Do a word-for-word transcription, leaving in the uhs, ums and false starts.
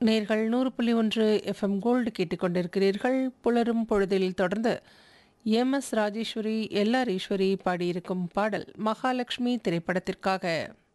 நேர்கள் நூறு புள்ளி ஒன்று எஃப்எம் கோல்டு கேட்டுக்கொண்டிருக்கிறீர்கள். புலரும் பொழுதில் தொடர்ந்து M S Rajeswari LR Eswari பாடியிருக்கும் பாடல் மகாலட்சுமி திரைப்படத்திற்காக.